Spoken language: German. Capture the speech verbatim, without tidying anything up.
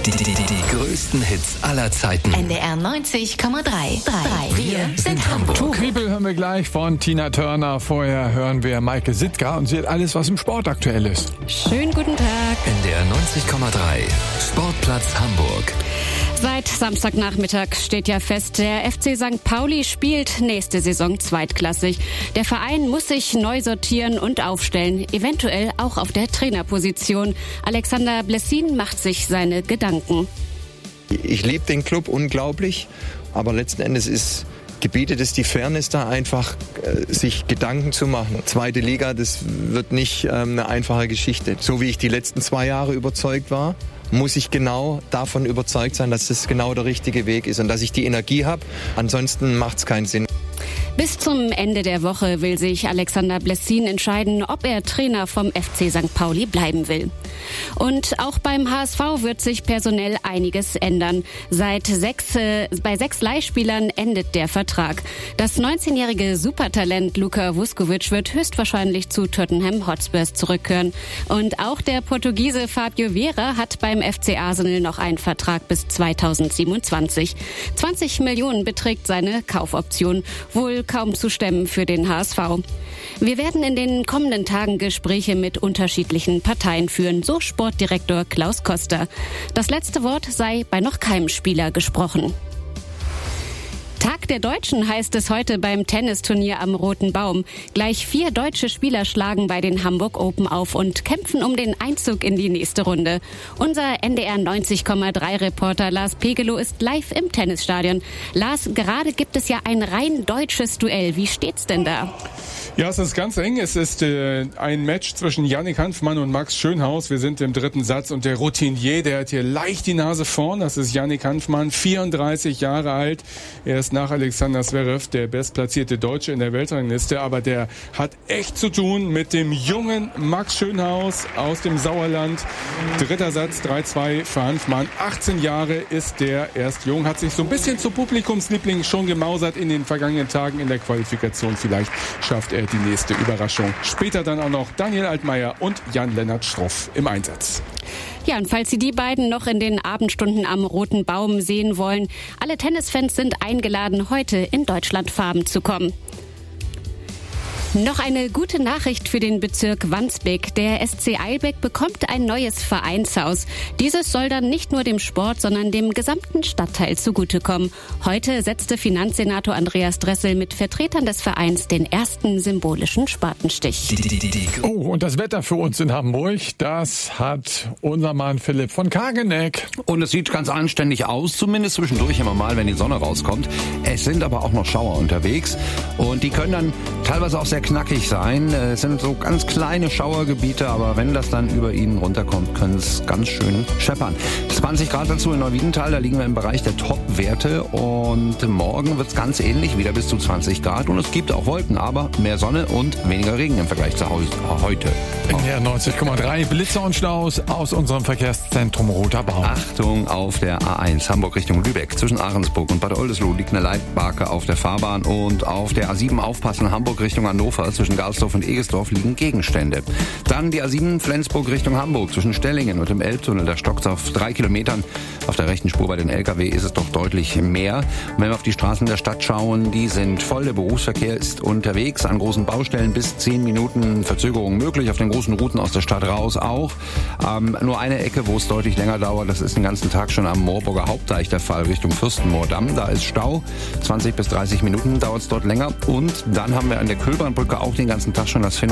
Die, die, die, die größten Hits aller Zeiten. N D R neunzig Komma drei. Wir sind Hamburg. Two People hören wir gleich von Tina Turner. Vorher hören wir Maike Sitka und sie hat alles, was im Sport aktuell ist. Schönen guten Tag. N D R neunzig Komma drei. Sportplatz Hamburg. Seit Samstagnachmittag steht ja fest, der F C Sankt Pauli spielt nächste Saison zweitklassig. Der Verein muss sich neu sortieren und aufstellen, eventuell auch auf der Trainerposition. Alexander Blessin macht sich seine Gedanken. Ich liebe den Club unglaublich, aber letzten Endes ist gebietet es die Fairness da einfach, äh, sich Gedanken zu machen. Zweite Liga, das wird nicht ähm, eine einfache Geschichte. So wie ich die letzten zwei Jahre überzeugt war, muss ich genau davon überzeugt sein, dass das genau der richtige Weg ist und dass ich die Energie habe. Ansonsten macht es keinen Sinn. Bis zum Ende der Woche will sich Alexander Blessin entscheiden, ob er Trainer vom F C Sankt Pauli bleiben will. Und auch beim H S V wird sich personell einiges ändern. Seit sechs, äh, bei sechs Leihspielern endet der Vertrag. Das neunzehnjährige Supertalent Luka Vuskovic wird höchstwahrscheinlich zu Tottenham Hotspurs zurückkehren. Und auch der Portugiese Fabio Vieira hat beim F C Arsenal noch einen Vertrag bis zweitausendsiebenundzwanzig. zwanzig Millionen beträgt seine Kaufoption. Wohl kaum zu stemmen für den H S V. Wir werden in den kommenden Tagen Gespräche mit unterschiedlichen Parteien führen, so Sportdirektor Klaus Koster. Das letzte Wort sei bei noch keinem Spieler gesprochen. Tag der Deutschen heißt es heute beim Tennisturnier am Roten Baum. Gleich vier deutsche Spieler schlagen bei den Hamburg Open auf und kämpfen um den Einzug in die nächste Runde. Unser N D R neunzig Komma drei Reporter Lars Pegelow ist live im Tennisstadion. Lars, gerade gibt es ja ein rein deutsches Duell. Wie steht's denn da? Ja, es ist ganz eng. Es ist äh, ein Match zwischen Yannick Hanfmann und Max Schönhaus. Wir sind im dritten Satz und der Routinier, der hat hier leicht die Nase vorn. Das ist Yannick Hanfmann, vierunddreißig Jahre alt. Er ist nach Alexander Zverev der bestplatzierte Deutsche in der Weltrangliste. Aber der hat echt zu tun mit dem jungen Max Schönhaus aus dem Sauerland. Dritter Satz, drei zwei für Hanfmann. achtzehn Jahre ist der erst jung, hat sich so ein bisschen zu Publikumsliebling schon gemausert in den vergangenen Tagen in der Qualifikation. Vielleicht schafft er die nächste Überraschung. Später dann auch noch Daniel Altmaier und Jan-Lennart Struff im Einsatz. Ja, und falls Sie die beiden noch in den Abendstunden am Roten Baum sehen wollen, alle Tennisfans sind eingeladen, heute in Deutschlandfarben zu kommen. Noch eine gute Nachricht für den Bezirk Wandsbek. Der S C Eilbeck bekommt ein neues Vereinshaus. Dieses soll dann nicht nur dem Sport, sondern dem gesamten Stadtteil zugutekommen. Heute setzte Finanzsenator Andreas Dressel mit Vertretern des Vereins den ersten symbolischen Spatenstich. Oh, und das Wetter für uns in Hamburg, das hat unser Mann Philipp von Kageneck. Und es sieht ganz anständig aus, zumindest zwischendurch immer mal, wenn die Sonne rauskommt. Es sind aber auch noch Schauer unterwegs und die können dann teilweise auch sehr knackig sein. Es sind so ganz kleine Schauergebiete, aber wenn das dann über ihnen runterkommt, können es ganz schön scheppern. zwanzig Grad dazu in Neuwiedental, da liegen wir im Bereich der Top-Werte und morgen wird es ganz ähnlich, wieder bis zu zwanzig Grad und es gibt auch Wolken, aber mehr Sonne und weniger Regen im Vergleich zu heute. In der neunzig Komma drei Blitzer und Staus aus unserem Verkehrszentrum Roter Baum. Achtung auf der A eins Hamburg Richtung Lübeck. Zwischen Ahrensburg und Bad Oldesloe liegt eine Leitbarke auf der Fahrbahn und auf der A sieben aufpassen Hamburg Richtung Hannover. Zwischen Galsdorf und Egesdorf liegen Gegenstände. Dann die A sieben Flensburg Richtung Hamburg. Zwischen Stellingen und dem Elbtunnel, da stockt es auf drei Kilometern. Auf der rechten Spur bei den L K W ist es doch deutlich mehr. Und wenn wir auf die Straßen der Stadt schauen, die sind voll. Der Berufsverkehr ist unterwegs. An großen Baustellen bis zehn Minuten Verzögerung möglich. Auf den großen Routen aus der Stadt raus auch. Ähm, nur eine Ecke, wo es deutlich länger dauert, das ist den ganzen Tag schon am Moorburger Hauptdeich der Fall, Richtung Fürstenmoordamm. Da ist Stau. zwanzig bis dreißig Minuten dauert es dort länger. Und dann haben wir an der Kölbernbrücke auch den ganzen Tag schon das Phänomen.